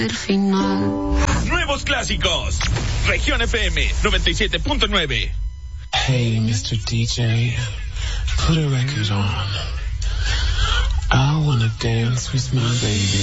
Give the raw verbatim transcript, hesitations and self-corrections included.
el final. Nuevos clásicos. Región F M noventa y siete punto nueve. Hey, mister D J, put a record on. I wanna dance with my baby.